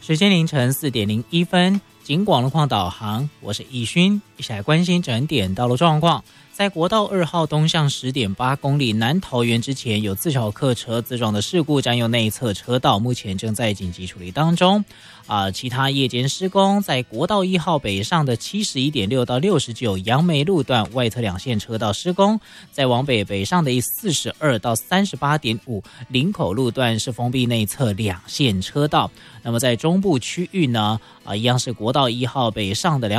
时间凌晨4:01，警广路况导航，我是易勋，一起来关心整点道路状况。在国道2号东向10.8公里南桃园之前，有自小客车自撞的事故，占用内侧车道，目前正在紧急处理当中。其他夜间施工，在国道1号北上的71.6到69杨梅路段外侧2线车道施工，在往北上的42到38.5林口路段是封闭内侧2线车道。那么在中部区域呢，一样是国道1号北上的